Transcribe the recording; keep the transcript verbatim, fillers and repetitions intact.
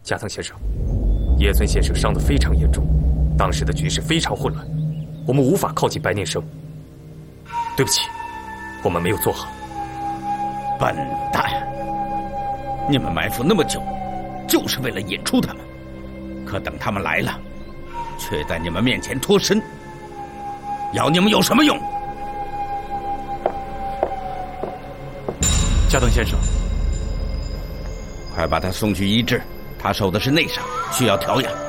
加藤先生，野村先生伤得非常严重，当时的局势非常混乱，我们无法靠近白念生。对不起，我们没有做好。 笨蛋！你们埋伏那么久，就是为了引出他们，可等他们来了，却在你们面前脱身，要你们有什么用？ 加藤先生， 快把他送去医治，他受的是内伤，需要调养。